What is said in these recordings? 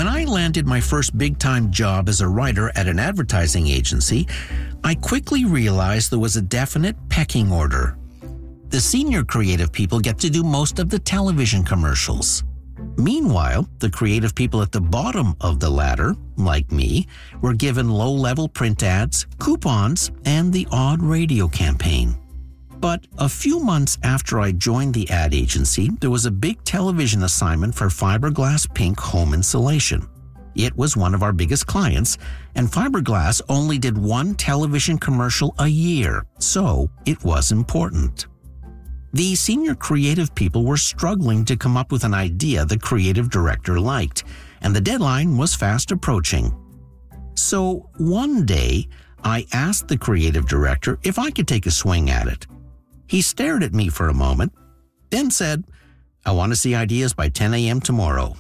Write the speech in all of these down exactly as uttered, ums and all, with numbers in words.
When I landed my first big-time job as a writer at an advertising agency, I quickly realized there was a definite pecking order. The senior creative people get to do most of the television commercials. Meanwhile, the creative people at the bottom of the ladder, like me, were given low-level print ads, coupons, and the odd radio campaign. But a few months after I joined the ad agency, there was a big television assignment for Fiberglass Pink home insulation. It was one of our biggest clients, and Fiberglass only did one television commercial a year, so it was important. The senior creative people were struggling to come up with an idea the creative director liked, and the deadline was fast approaching. So one day, I asked the creative director if I could take a swing at it. He stared at me for a moment, then said, "I want to see ideas by ten a.m. tomorrow."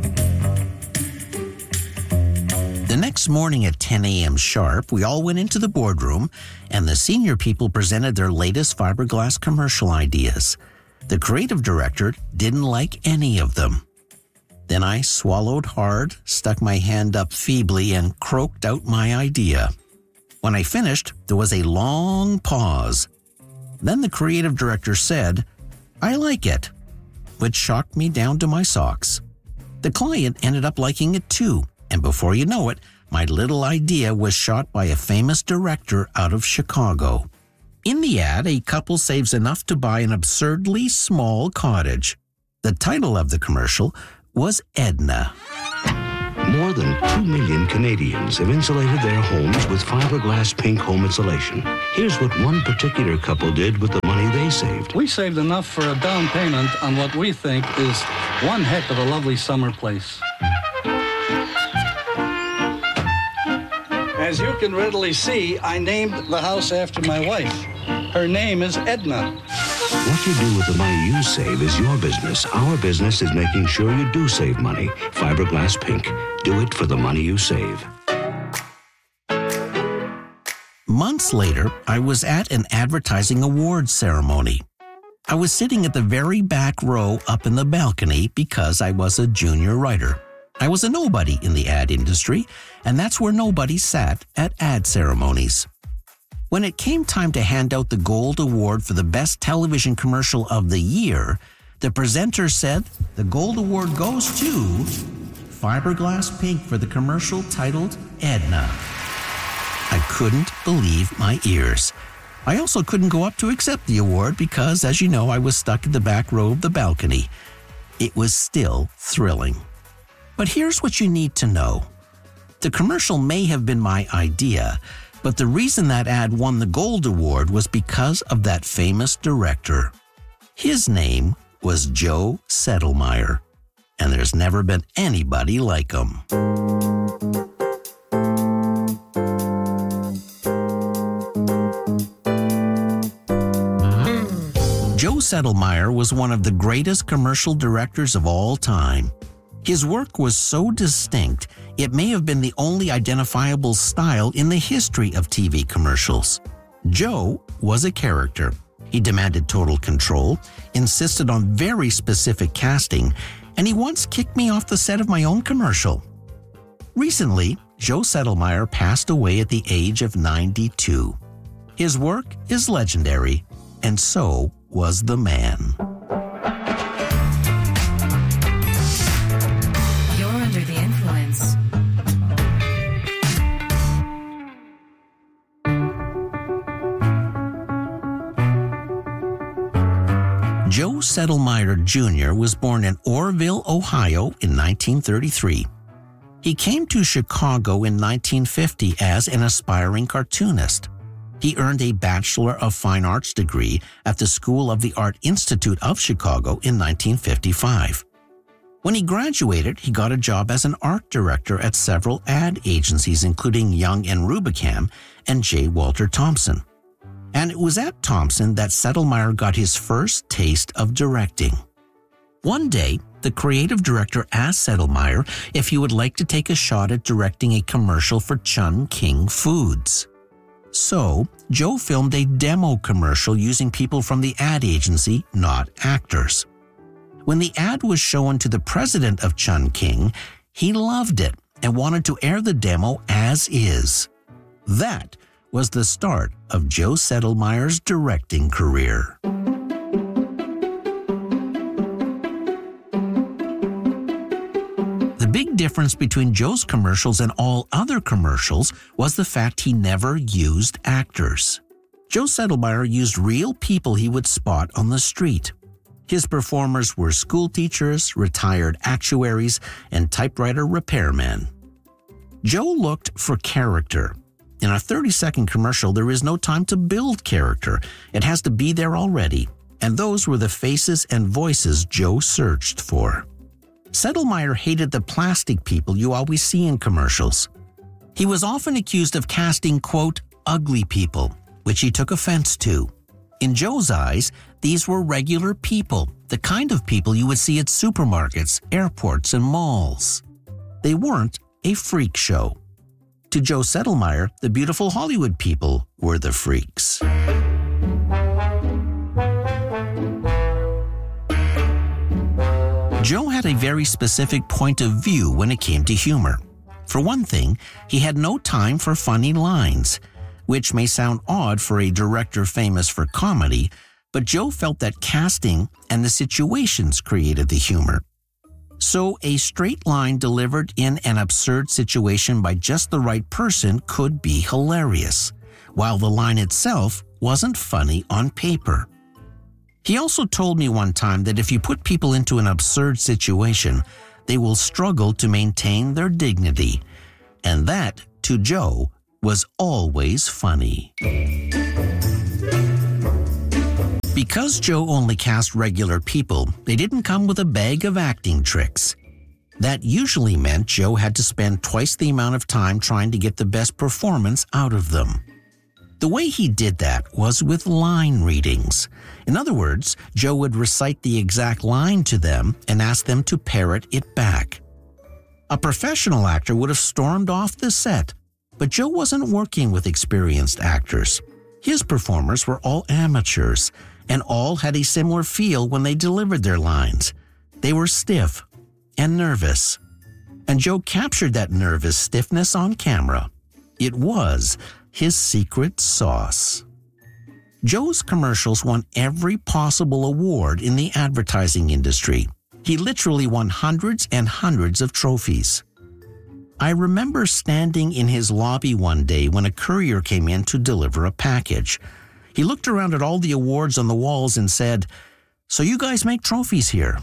The next morning at ten a.m. sharp, we all went into the boardroom, and the senior people presented their latest fiberglass commercial ideas. The creative director didn't like any of them. Then I swallowed hard, stuck my hand up feebly, and croaked out my idea. When I finished, there was a long pause. Then the creative director said, "I like it," which shocked me down to my socks. The client ended up liking it too, and before you know it, my little idea was shot by a famous director out of Chicago. In the ad, a couple saves enough to buy an absurdly small cottage. The title of the commercial was Edna. More than two million Canadians have insulated their homes with Fiberglass Pink home insulation. Here's what one particular couple did with the money they saved. We saved enough for a down payment on what we think is one heck of a lovely summer place. As you can readily see, I named the house after my wife. Her name is Edna. What you do with the money you save is your business. Our business is making sure you do save money. Fiberglass Pink. Do it for the money you save. Months later, I was at an advertising awards ceremony. I was sitting at the very back row up in the balcony because I was a junior writer. I was a nobody in the ad industry, and that's where nobody sat at ad ceremonies. When it came time to hand out the Gold Award for the Best Television Commercial of the Year, the presenter said the Gold Award goes to Fiberglass Pink for the commercial titled Edna. I couldn't believe my ears. I also couldn't go up to accept the award because, as you know, I was stuck in the back row of the balcony. It was still thrilling. But here's what you need to know. The commercial may have been my idea, but the reason that ad won the Gold Award was because of that famous director. His name was Joe Settlemyre, and there's never been anybody like him. Joe Settlemyre was one of the greatest commercial directors of all time. His work was so distinct, it may have been the only identifiable style in the history of T V commercials. Joe was a character. He demanded total control, insisted on very specific casting, and he once kicked me off the set of my own commercial. Recently, Joe Settlemyre passed away at the age of ninety-two. His work is legendary, and so was the man. Joe Settlemyre Junior was born in Orrville, Ohio in nineteen thirty-three. He came to Chicago in nineteen fifty as an aspiring cartoonist. He earned a Bachelor of Fine Arts degree at the School of the Art Institute of Chicago in nineteen fifty-five. When he graduated, he got a job as an art director at several ad agencies, including Young and Rubicam and J. Walter Thompson. And it was at Thompson that Settlemyre got his first taste of directing. One day, the creative director asked Settlemyre if he would like to take a shot at directing a commercial for Chun King Foods. So, Joe filmed a demo commercial using people from the ad agency, not actors. When the ad was shown to the president of Chun King, He loved it and wanted to air the demo as is. That was the start of Joe Sedelmaier's directing career. The big difference between Joe's commercials and all other commercials was the fact he never used actors. Joe Sedelmaier used real people he would spot on the street. His performers were school teachers, retired actuaries, and typewriter repairmen. Joe looked for character. In a thirty-second commercial, there is no time to build character. It has to be there already. And those were the faces and voices Joe searched for. Sedelmaier hated the plastic people you always see in commercials. He was often accused of casting, quote, ugly people, which he took offense to. In Joe's eyes, these were regular people, the kind of people you would see at supermarkets, airports, and malls. They weren't a freak show. To Joe Sedelmaier, the beautiful Hollywood people were the freaks. Joe had a very specific point of view when it came to humor. For one thing, he had no time for funny lines, which may sound odd for a director famous for comedy, but Joe felt that casting and the situations created the humor. So a straight line delivered in an absurd situation by just the right person could be hilarious, while the line itself wasn't funny on paper. He also told me one time that if you put people into an absurd situation, they will struggle to maintain their dignity. And that, to Joe, was always funny. Because Joe only cast regular people, they didn't come with a bag of acting tricks. That usually meant Joe had to spend twice the amount of time trying to get the best performance out of them. The way he did that was with line readings. In other words, Joe would recite the exact line to them and ask them to parrot it back. A professional actor would have stormed off the set, but Joe wasn't working with experienced actors. His performers were all amateurs, and all had a similar feel when they delivered their lines. They were stiff and nervous. And Joe captured that nervous stiffness on camera. It was his secret sauce. Joe's commercials won every possible award in the advertising industry. He literally won hundreds and hundreds of trophies. I remember standing in his lobby one day when a courier came in to deliver a package. He looked around at all the awards on the walls and said, "So you guys make trophies here?"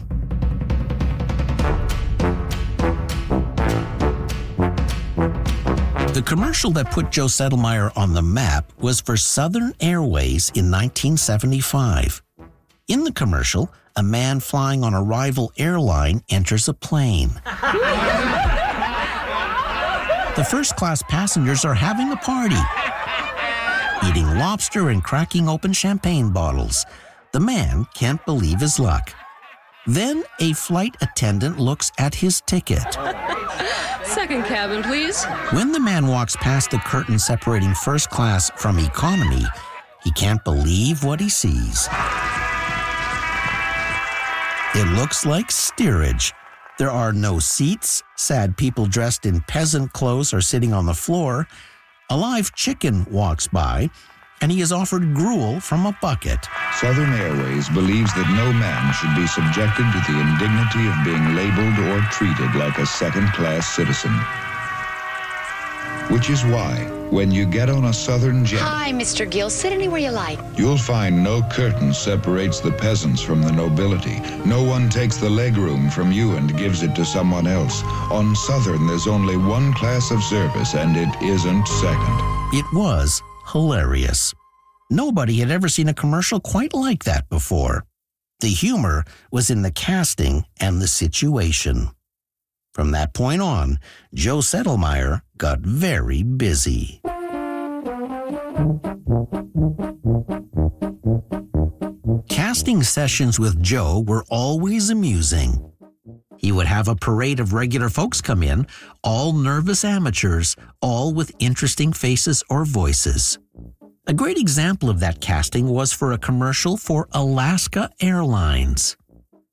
The commercial that put Joe Sedelmaier on the map was for Southern Airways in nineteen seventy-five. In the commercial, a man flying on a rival airline enters a plane. The first-class passengers are having a party, eating lobster and cracking open champagne bottles. The man can't believe his luck. Then a flight attendant looks at his ticket. Second cabin, please. When the man walks past the curtain separating first class from economy, he can't believe what he sees. It looks like steerage. There are no seats. Sad people dressed in peasant clothes are sitting on the floor. A live chicken walks by, and he is offered gruel from a bucket. Southern Airways believes that no man should be subjected to the indignity of being labeled or treated like a second-class citizen. Which is why, when you get on a Southern jet... Hi, Mister Gill. Sit anywhere you like. You'll find no curtain separates the peasants from the nobility. No one takes the legroom from you and gives it to someone else. On Southern, there's only one class of service, and it isn't second. It was hilarious. Nobody had ever seen a commercial quite like that before. The humor was in the casting and the situation. From that point on, Joe Sedelmaier got very busy. Casting sessions with Joe were always amusing. He would have a parade of regular folks come in, all nervous amateurs, all with interesting faces or voices. A great example of that casting was for a commercial for Alaska Airlines.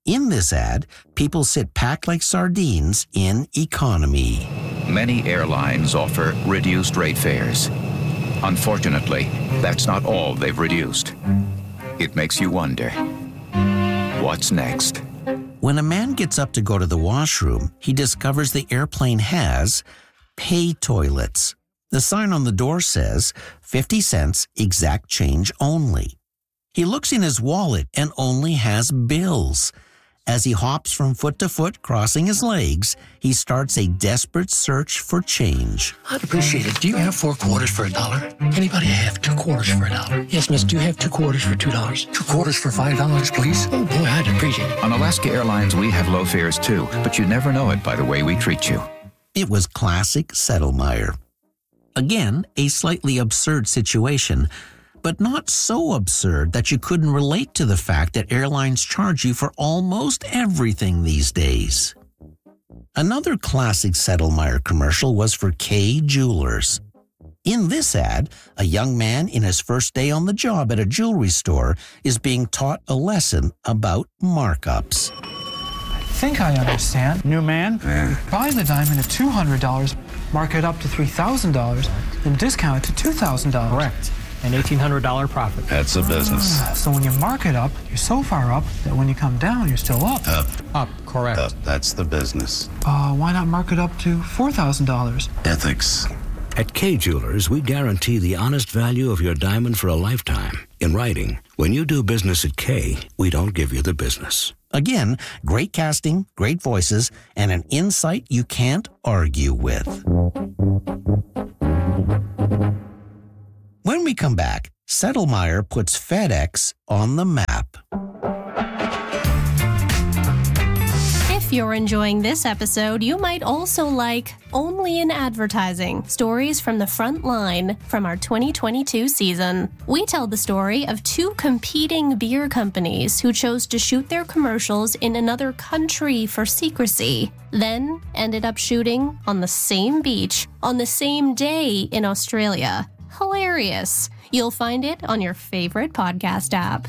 In this ad, people sit packed like sardines in economy. Many airlines offer reduced rate fares. Unfortunately, that's not all they've reduced. It makes you wonder, what's next? When a man gets up to go to the washroom, he discovers the airplane has pay toilets. The sign on the door says fifty cents, exact change only. He looks in his wallet and only has bills. As he hops from foot to foot, crossing his legs, he starts a desperate search for change. I'd appreciate it. Do you have four quarters for a dollar? Anybody have two quarters for a dollar? Yes, miss, do you have two quarters for two dollars? Two quarters for five dollars, please? Oh, boy, I'd appreciate it. On Alaska Airlines, we have low fares too, but you never know it by the way we treat you. It was classic Settlemyre. Again, a slightly absurd situation, but not so absurd that you couldn't relate to the fact that airlines charge you for almost everything these days. Another classic Settlemyre commercial was for Kay Jewelers. In this ad, a young man in his first day on the job at a jewelry store is being taught a lesson about markups. I think I understand. New man, Yeah. buy the diamond at two hundred dollars, mark it up to three thousand dollars, then discount it to two thousand dollars. Correct. An eighteen hundred dollars profit. That's a business. Ah, so when you mark it up, you're so far up that when you come down, you're still up. Up, Up, correct. up. That's the business. Uh, why not mark it up to four thousand dollars? Ethics. At Kay Jewelers, we guarantee the honest value of your diamond for a lifetime. In writing, when you do business at Kay, we don't give you the business. Again, great casting, great voices, and an insight you can't argue with. When we come back, Settlemyre puts FedEx on the map. If you're enjoying this episode, you might also like Only in Advertising, Stories from the Front Line from our twenty twenty-two season. We tell the story of two competing beer companies who chose to shoot their commercials in another country for secrecy, then ended up shooting on the same beach on the same day in Australia. Hilarious. You'll find it on your favorite podcast app.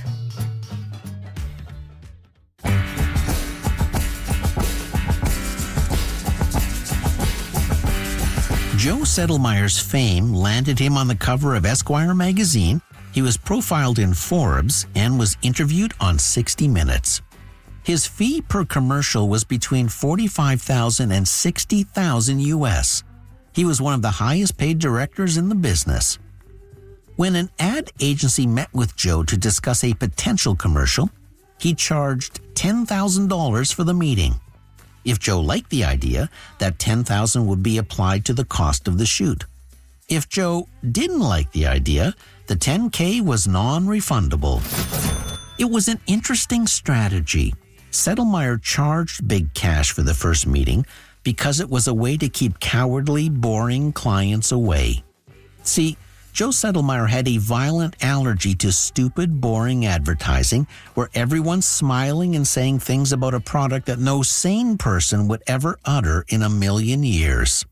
Joe Settlemyre's fame landed him on the cover of Esquire magazine. He was profiled in Forbes and was interviewed on sixty minutes. His fee per commercial was between forty-five thousand and sixty thousand U S. He was one of the highest paid directors in the business. When an ad agency met with Joe to discuss a potential commercial, he charged ten thousand dollars for the meeting. If Joe liked the idea, that ten thousand dollars would be applied to the cost of the shoot. If Joe didn't like the idea, the ten thousand was non-refundable. It was an interesting strategy. Settlemyre charged big cash for the first meeting because it was a way to keep cowardly, boring clients away. See, Joe Settlemyre had a violent allergy to stupid, boring advertising where everyone's smiling and saying things about a product that no sane person would ever utter in a million years.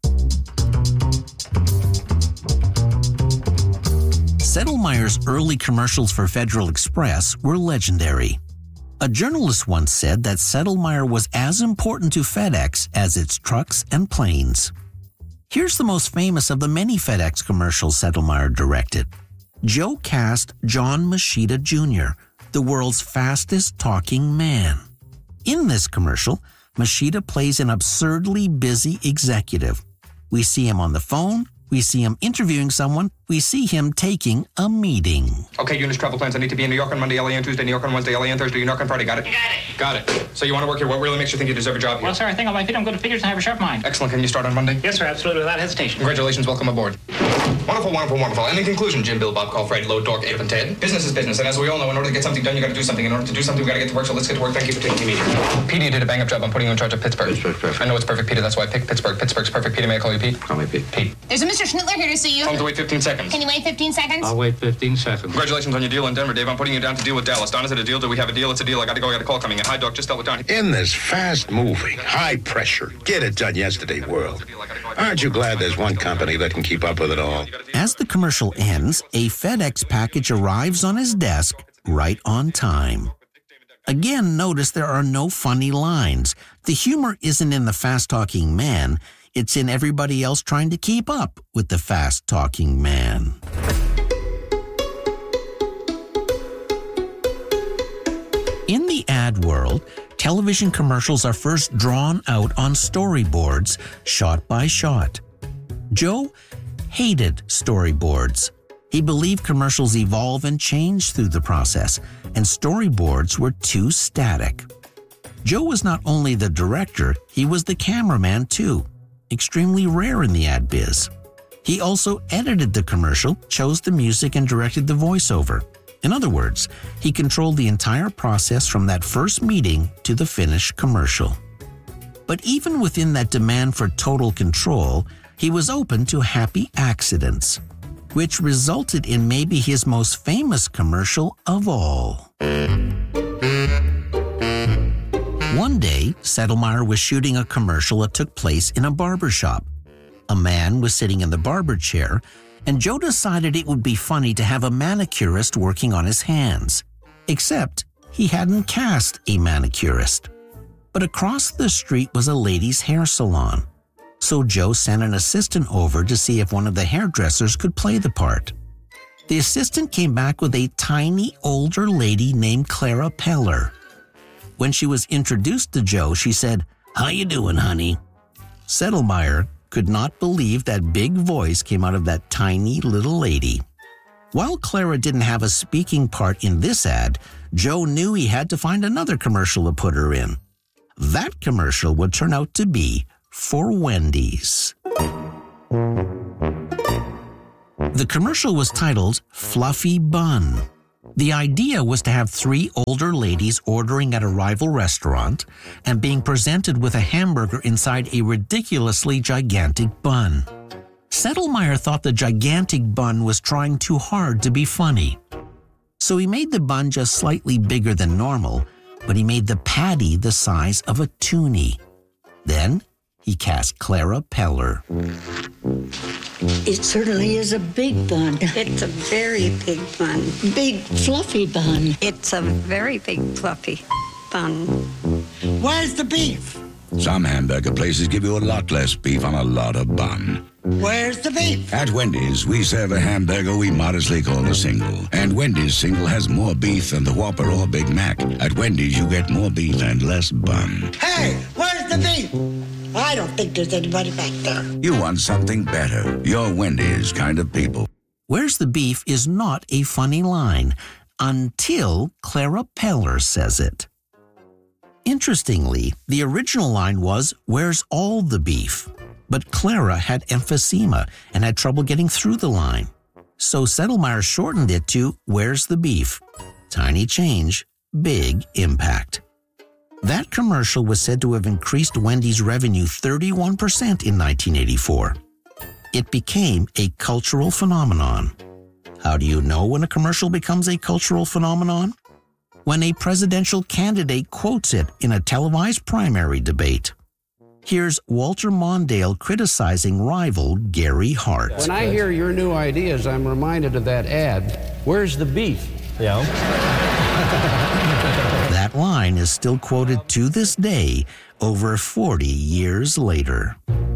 Settlemyre's early commercials for Federal Express were legendary. A journalist once said that Settlemyre was as important to FedEx as its trucks and planes. Here's the most famous of the many FedEx commercials Settlemyre directed. Joe cast John Machida Junior, the world's fastest talking man. In this commercial, Machida plays an absurdly busy executive. We see him on the phone, we see him interviewing someone, we see him taking a meeting. Okay, Eunice, travel plans. I need to be in New York on Monday, L A on Tuesday, New York on Wednesday, L A on Thursday, New York on Friday. Got it? Got it. Got it. So you want to work here? What really makes you think you deserve a job here? Well, sir, I think on my feet I'm good at figures and I have a sharp mind. Excellent. Can you start on Monday? Yes, sir, absolutely, without hesitation. Congratulations. Welcome aboard. Wonderful, wonderful, wonderful. And in conclusion, Jim, Bill, Bob, Call, Fred, Load, Dork, Abe, and Ted. Business is business, and as we all know, in order to get something done, you got to do something. In order to do something, we got to get to work. So let's get to work. Thank you for taking me meeting. Petey, you did a bang-up job. I'm putting you in charge of Pittsburgh. Pittsburgh, perfect. I know it's perfect, Peter. That's why I picked Pittsburgh. Pittsburgh's perfect. Peter, may I call you Pete? Call me Pete. Pete. There's a Mister Schnittler here to see you. Tell him to wait fifteen seconds. Can you wait fifteen seconds? I'll wait fifteen seconds. Congratulations on your deal in Denver, Dave. I'm putting you down to deal with Dallas. Don, is it a deal? Do we have a deal? It's a deal. I got to go. I got a call coming in. Hi, Doc. Just dealt with Don. In this fast-moving, high-pressure, get-it-done-yesterday world, aren't you glad there's one company that can keep up with it all? As the commercial ends, a FedEx package arrives on his desk right on time. Again, notice there are no funny lines. The humor isn't in the fast-talking man. It's in everybody else trying to keep up with the fast-talking man. In the ad world, television commercials are first drawn out on storyboards, shot by shot. Joe hated storyboards. He believed commercials evolve and change through the process, and storyboards were too static. Joe was not only the director, he was the cameraman too, extremely rare in the ad biz. He also edited the commercial, chose the music, and directed the voiceover. In other words, he controlled the entire process from that first meeting to the finished commercial. But even within that demand for total control, he was open to happy accidents, which resulted in maybe his most famous commercial of all. One day, Settlemeyer was shooting a commercial that took place in a barber shop. A man was sitting in the barber chair, and Joe decided it would be funny to have a manicurist working on his hands. Except he hadn't cast a manicurist. But across the street was a ladies' hair salon. So Joe sent an assistant over to see if one of the hairdressers could play the part. The assistant came back with a tiny older lady named Clara Peller. When she was introduced to Joe, she said, "How you doing, honey?" Settlemeyer could not believe that big voice came out of that tiny little lady. While Clara didn't have a speaking part in this ad, Joe knew he had to find another commercial to put her in. That commercial would turn out to be for Wendy's. The commercial was titled Fluffy Bun. The idea was to have three older ladies ordering at a rival restaurant and being presented with a hamburger inside a ridiculously gigantic bun. Settlemeyer thought the gigantic bun was trying too hard to be funny. So he made the bun just slightly bigger than normal, but he made the patty the size of a toonie. Then he cast Clara Peller. It certainly is a big bun. It's a very big bun. Big, fluffy bun. It's a very big, fluffy bun. Where's the beef? Some hamburger places give you a lot less beef on a lot of bun. Where's the beef? At Wendy's, we serve a hamburger we modestly call a single. And Wendy's single has more beef than the Whopper or Big Mac. At Wendy's, you get more beef and less bun. Hey, where's the beef? I don't think there's anybody back there. You want something better. You're Wendy's kind of people. Where's the beef is not a funny line until Clara Peller says it. Interestingly, the original line was, "Where's all the beef?" But Clara had emphysema and had trouble getting through the line. So Settlemeyer shortened it to, "Where's the beef?" Tiny change, big impact. That commercial was said to have increased Wendy's revenue thirty-one percent in nineteen eighty-four. It became a cultural phenomenon. How do you know when a commercial becomes a cultural phenomenon? When a presidential candidate quotes it in a televised primary debate. Here's Walter Mondale criticizing rival Gary Hart. When I hear your new ideas, I'm reminded of that ad, "Where's the beef?" Yeah. That line is still quoted to this day, over forty years later.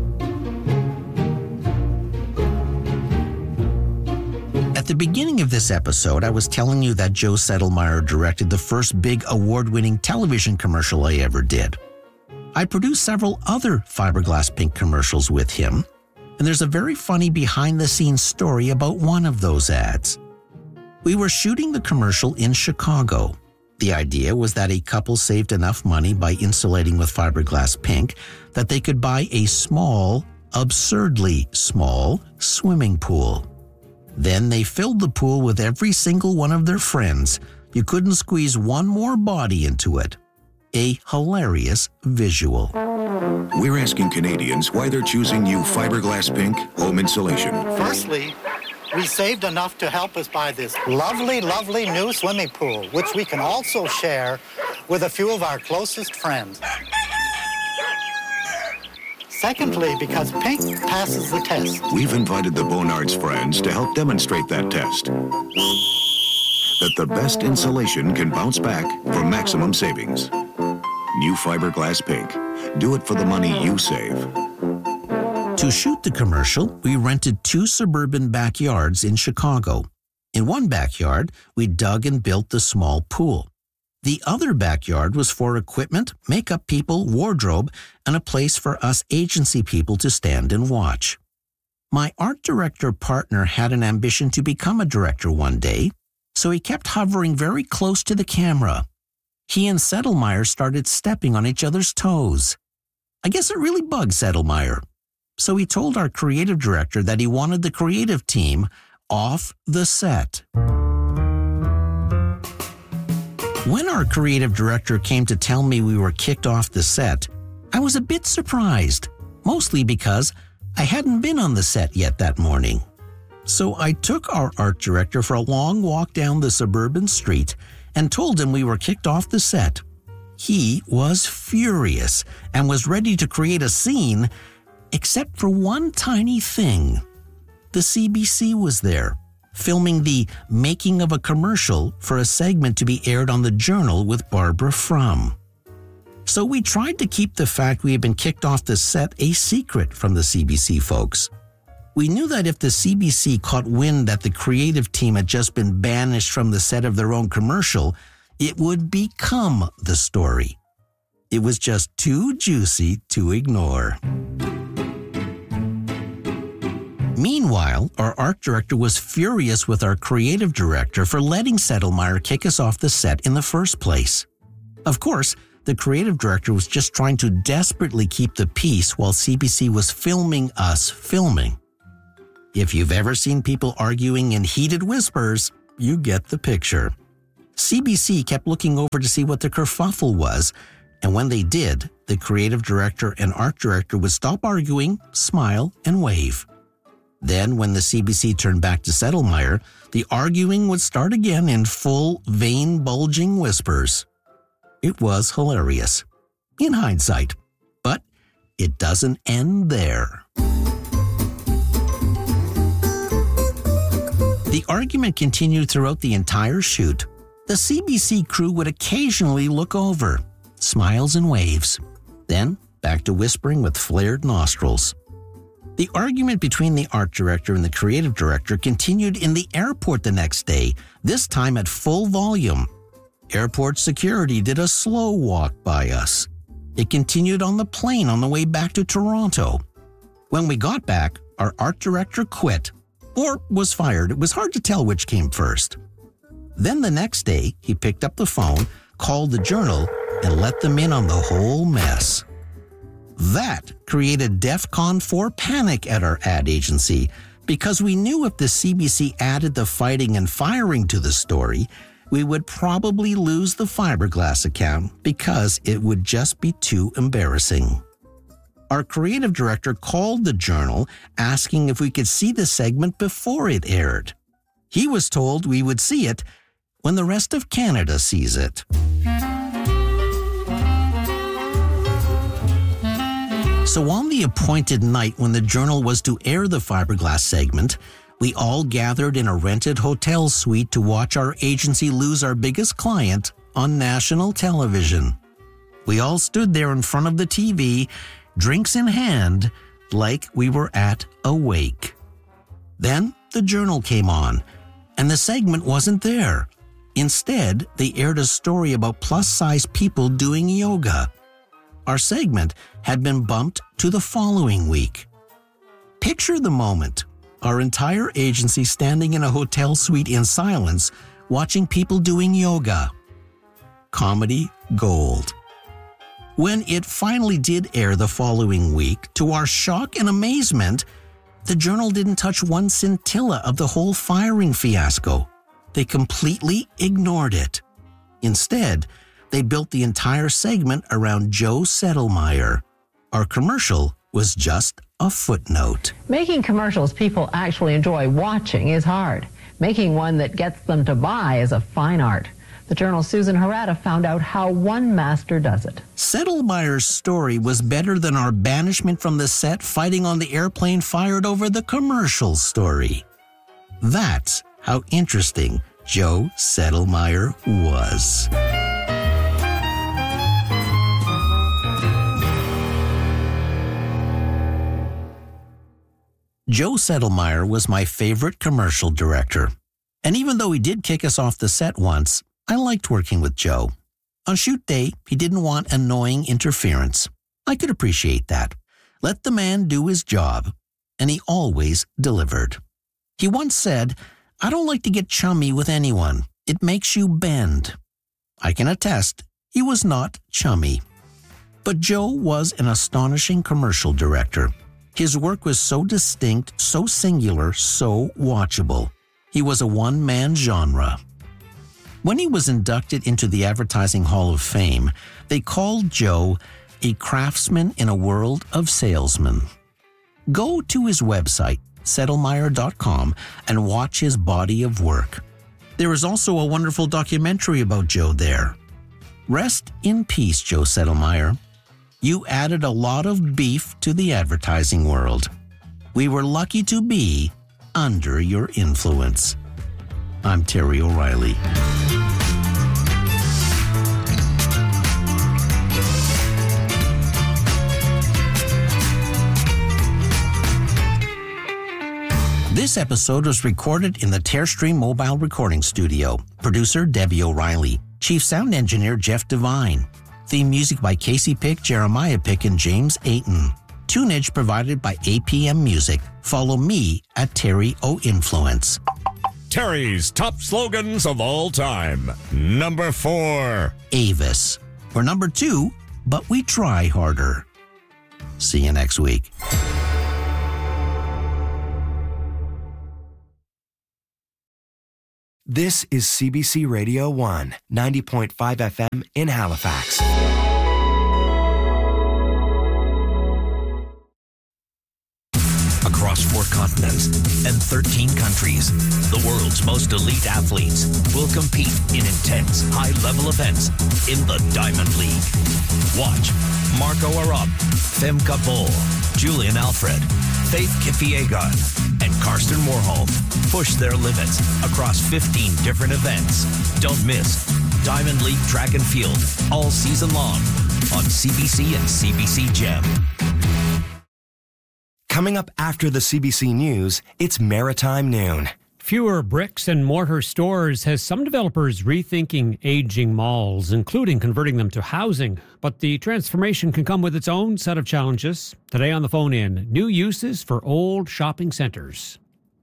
At the beginning of this episode, I was telling you that Joe Settlemeyer directed the first big award-winning television commercial I ever did. I produced several other Fiberglass Pink commercials with him, and there's a very funny behind-the-scenes story about one of those ads. We were shooting the commercial in Chicago. The idea was that a couple saved enough money by insulating with Fiberglass Pink that they could buy a small, absurdly small, swimming pool. Then they filled the pool with every single one of their friends. You couldn't squeeze one more body into it. A hilarious visual. We're asking Canadians why they're choosing new Fiberglass Pink home insulation. Firstly, we saved enough to help us buy this lovely, lovely new swimming pool, which we can also share with a few of our closest friends. Secondly, because Pink passes the test. We've invited the Bonards friends to help demonstrate that test. that the best insulation can bounce back for maximum savings. New Fiberglass Pink. Do it for the money you save. To shoot the commercial, we rented two suburban backyards in Chicago. In one backyard, we dug and built the small pool. The other backyard was for equipment, makeup people, wardrobe, and a place for us agency people to stand and watch. My art director partner had an ambition to become a director one day, so he kept hovering very close to the camera. He and Settlemyre started stepping on each other's toes. I guess it really bugged Settlemyre. So he told our creative director that he wanted the creative team off the set. When our creative director came to tell me we were kicked off the set, I was a bit surprised, mostly because I hadn't been on the set yet that morning. So I took our art director for a long walk down the suburban street and told him we were kicked off the set. He was furious and was ready to create a scene, except for one tiny thing. The C B C was there, filming the making of a commercial for a segment to be aired on the Journal with Barbara Frum. So we tried to keep the fact we had been kicked off the set a secret from the C B C folks. We knew that if the C B C caught wind that the creative team had just been banished from the set of their own commercial, it would become the story. It was just too juicy to ignore. Meanwhile, our art director was furious with our creative director for letting Settlemyre kick us off the set in the first place. Of course, the creative director was just trying to desperately keep the peace while C B C was filming us filming. If you've ever seen people arguing in heated whispers, you get the picture. C B C kept looking over to see what the kerfuffle was, and when they did, the creative director and art director would stop arguing, smile, and wave. Then, when the C B C turned back to Settlemyre, the arguing would start again in full, vein-bulging whispers. It was hilarious, in hindsight, but it doesn't end there. The argument continued throughout the entire shoot. The C B C crew would occasionally look over, smiles and waves, then back to whispering with flared nostrils. The argument between the art director and the creative director continued in the airport the next day, this time at full volume. Airport security did a slow walk by us. It continued on the plane on the way back to Toronto. When we got back, our art director quit, or was fired. It was hard to tell which came first. Then the next day, he picked up the phone, called the Journal, and let them in on the whole mess. That created DEFCON four panic at our ad agency, because we knew if the C B C added the fighting and firing to the story, we would probably lose the Fiberglass account because it would just be too embarrassing. Our creative director called the Journal asking if we could see the segment before it aired. He was told we would see it when the rest of Canada sees it. So on the appointed night when the Journal was to air the Fiberglass segment, we all gathered in a rented hotel suite to watch our agency lose our biggest client on national television. We all stood there in front of the T V, drinks in hand, like we were at a wake. Then the Journal came on, and the segment wasn't there. Instead, they aired a story about plus-size people doing yoga. Our segment had been bumped to the following week. Picture the moment. Our entire agency standing in a hotel suite in silence, watching people doing yoga. Comedy gold. When it finally did air the following week, to our shock and amazement, the Journal didn't touch one scintilla of the whole firing fiasco. They completely ignored it. Instead, they built the entire segment around Joe Settlemyre. Our commercial was just a footnote. Making commercials people actually enjoy watching is hard. Making one that gets them to buy is a fine art. The Journal's Susan Harada found out how one master does it. Settlemyre's story was better than our banishment from the set fighting on the airplane fired over the commercial story. That's how interesting Joe Settlemyre was. Joe Settlemyre was my favorite commercial director. And even though he did kick us off the set once, I liked working with Joe. On shoot day, he didn't want annoying interference. I could appreciate that. Let the man do his job. And he always delivered. He once said, "I don't like to get chummy with anyone. It makes you bend." I can attest, he was not chummy. But Joe was an astonishing commercial director. His work was so distinct, so singular, so watchable. He was a one-man genre. When he was inducted into the Advertising Hall of Fame, they called Joe a craftsman in a world of salesmen. Go to his website, settlemyre dot com, and watch his body of work. There is also a wonderful documentary about Joe there. Rest in peace, Joe Settlemyre. You added a lot of beef to the advertising world. We were lucky to be under your influence. I'm Terry O'Reilly. This episode was recorded in the Tearstream Mobile Recording Studio. Producer Debbie O'Reilly. Chief Sound Engineer Jeff Devine. Theme music by Casey Pick, Jeremiah Pick, and James Ayton. Tunage provided by A P M Music. Follow me at Terry O Influence. Terry's top slogans of all time. Number four. Avis. We're number two, but we try harder. See you next week. This is C B C Radio one, ninety point five F M in Halifax. Across four continents and thirteen countries, the world's most elite athletes will compete in intense, high-level events in the Diamond League. Watch Marco Arap, Femke Bol, Julian Alfred, Faith Kipyegon, and Karsten Warholm push their limits across fifteen different events. Don't miss Diamond League Track and Field all season long on C B C and C B C Gem. Coming up after the C B C News, it's Maritime Noon. Fewer bricks and mortar stores has some developers rethinking aging malls, including converting them to housing. But the transformation can come with its own set of challenges. Today on the phone in, new uses for old shopping centers.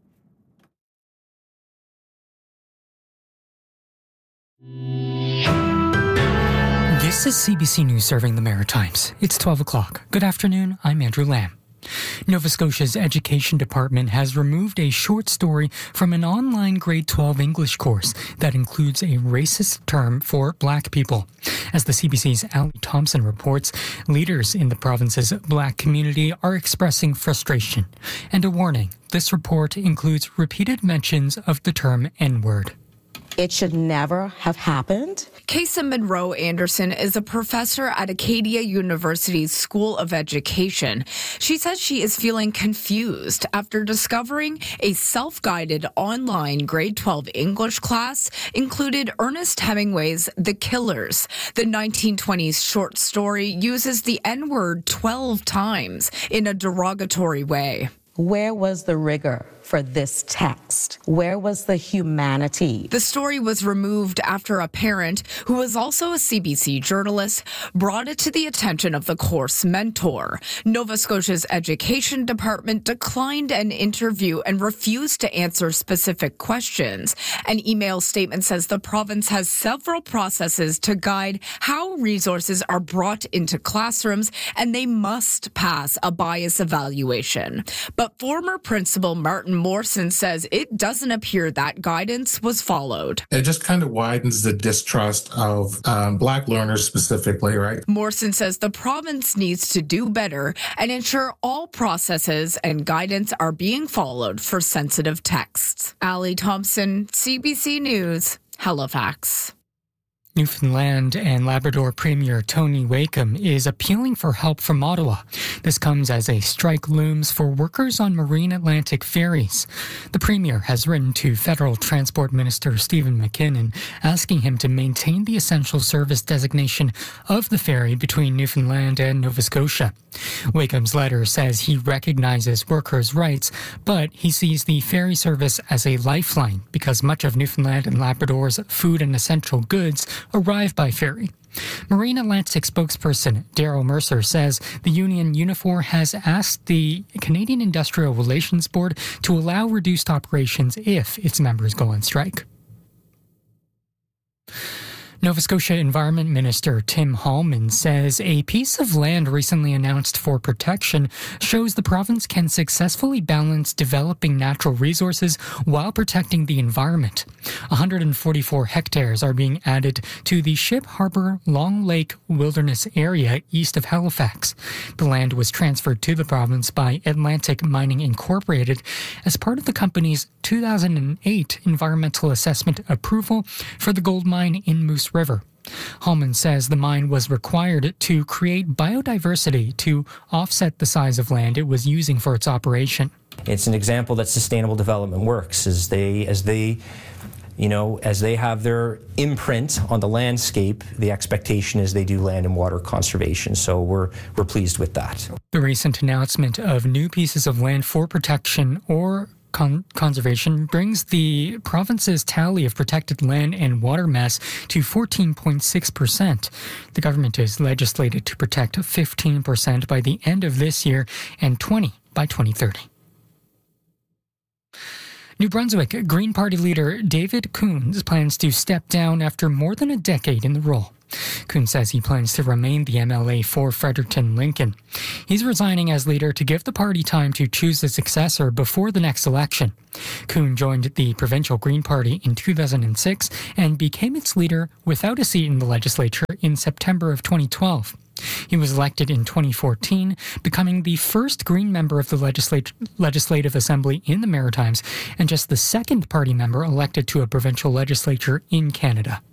This is C B C News serving the Maritimes. It's twelve o'clock. Good afternoon, I'm Andrew Lamb. Nova Scotia's Education Department has removed a short story from an online grade twelve English course that includes a racist term for black people. As the C B C's Ali Thompson reports, leaders in the province's black community are expressing frustration. And a warning, this report includes repeated mentions of the term N-word. It should never have happened. Kaysa Monroe Anderson is a professor at Acadia University's School of Education. She says she is feeling confused after discovering a self-guided online grade twelve English class included Ernest Hemingway's The Killers. The nineteen twenties short story uses the N-word twelve times in a derogatory way. Where was the rigor for this text? Where was the humanity? The story was removed after a parent, who was also a C B C journalist, brought it to the attention of the course mentor. Nova Scotia's Education Department declined an interview and refused to answer specific questions. An email statement says the province has several processes to guide how resources are brought into classrooms, and they must pass a bias evaluation. But former principal Martin Morrison says it doesn't appear that guidance was followed. It just kind of widens the distrust of um, black learners specifically, right? Morrison says the province needs to do better and ensure all processes and guidance are being followed for sensitive texts. Ali Thompson, C B C News, Halifax. Newfoundland and Labrador Premier Tony Wakeham is appealing for help from Ottawa. This comes as a strike looms for workers on Marine Atlantic ferries. The Premier has written to Federal Transport Minister Stephen McKinnon asking him to maintain the essential service designation of the ferry between Newfoundland and Nova Scotia. Wakeham's letter says he recognizes workers' rights, but he sees the ferry service as a lifeline because much of Newfoundland and Labrador's food and essential goods arrive by ferry. Marine Atlantic spokesperson Daryl Mercer says the union Unifor has asked the Canadian Industrial Relations Board to allow reduced operations if its members go on strike. Nova Scotia Environment Minister Tim Hallman says a piece of land recently announced for protection shows the province can successfully balance developing natural resources while protecting the environment. one hundred forty-four hectares are being added to the Ship Harbour Long Lake Wilderness area east of Halifax. The land was transferred to the province by Atlantic Mining Incorporated as part of the company's two thousand eight environmental assessment approval for the gold mine in Moose River. Hallman says the mine was required to create biodiversity to offset the size of land it was using for its operation. It's an example that sustainable development works as they, as they, you know, as they have their imprint on the landscape. The expectation is they do land and water conservation. So we're we're pleased with that. The recent announcement of new pieces of land for protection or Con- conservation brings the province's tally of protected land and water mass to fourteen point six percent. The government is legislated to protect fifteen percent by the end of this year and twenty percent by twenty thirty. New Brunswick Green Party leader David Coons plans to step down after more than a decade in the role. Coons says he plans to remain the M L A for Fredericton Lincoln. He's resigning as leader to give the party time to choose a successor before the next election. Coons joined the Provincial Green Party in two thousand six and became its leader without a seat in the legislature in September of twenty twelve. He was elected in twenty fourteen, becoming the first Green member of the legislat- Legislative Assembly in the Maritimes and just the second party member elected to a provincial legislature in Canada.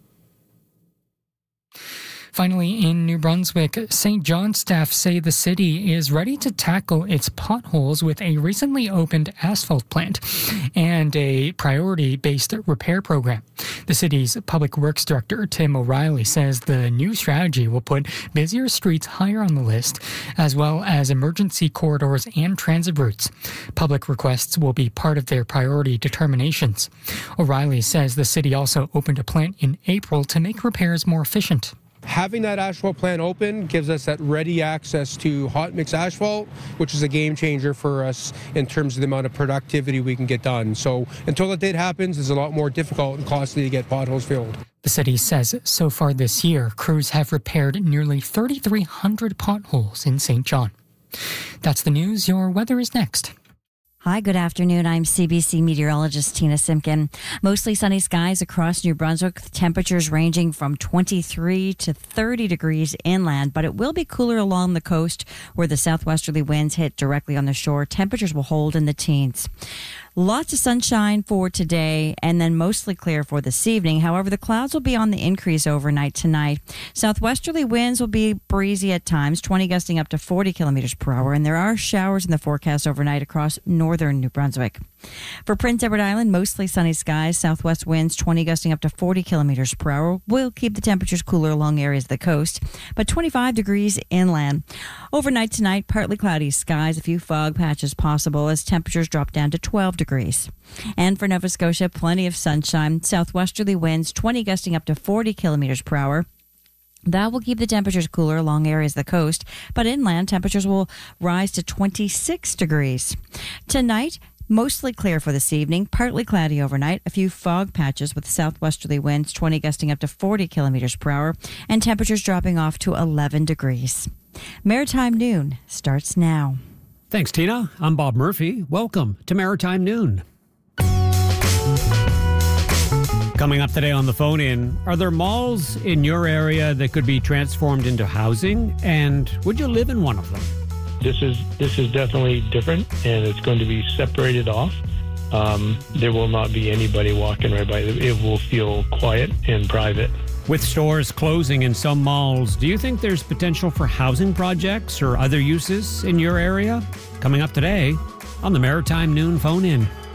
Finally, in New Brunswick, Saint John staff say the city is ready to tackle its potholes with a recently opened asphalt plant and a priority-based repair program. The city's Public Works Director, Tim O'Reilly, says the new strategy will put busier streets higher on the list, as well as emergency corridors and transit routes. Public requests will be part of their priority determinations. O'Reilly says the city also opened a plant in April to make repairs more efficient. Having that asphalt plant open gives us that ready access to hot mix asphalt, which is a game changer for us in terms of the amount of productivity we can get done. So until that date happens, it's a lot more difficult and costly to get potholes filled. The city says so far this year, crews have repaired nearly thirty-three hundred potholes in Saint John. That's the news. Your weather is next. Hi, good afternoon. I'm C B C meteorologist Tina Simpkin. Mostly sunny skies across New Brunswick, with temperatures ranging from twenty-three to thirty degrees inland, but it will be cooler along the coast where the southwesterly winds hit directly on the shore. Temperatures will hold in the teens. Lots of sunshine for today and then mostly clear for this evening. However, the clouds will be on the increase overnight tonight. Southwesterly winds will be breezy at times, twenty gusting up to forty kilometers per hour, and there are showers in the forecast overnight across northern New Brunswick. For Prince Edward Island, mostly sunny skies, southwest winds twenty gusting up to forty kilometers per hour will keep the temperatures cooler along areas of the coast, but twenty-five degrees inland. Overnight tonight, partly cloudy skies, a few fog patches possible as temperatures drop down to twelve degrees. And for Nova Scotia, plenty of sunshine, southwesterly winds twenty gusting up to forty kilometers per hour. That will keep the temperatures cooler along areas of the coast, but inland temperatures will rise to twenty-six degrees. Tonight, mostly clear for this evening, partly cloudy overnight, a few fog patches with southwesterly winds twenty gusting up to forty kilometers per hour, and temperatures dropping off to eleven degrees. Maritime Noon starts now. Thanks, Tina. I'm Bob Murphy. Welcome to Maritime Noon. Coming up today on the phone in, are there malls in your area that could be transformed into housing? And would you live in one of them? This is this is definitely different, and it's going to be separated off. Um, there will not be anybody walking right by it. It will feel quiet and private. With stores closing in some malls, do you think there's potential for housing projects or other uses in your area? Coming up today on the Maritime Noon Phone-In.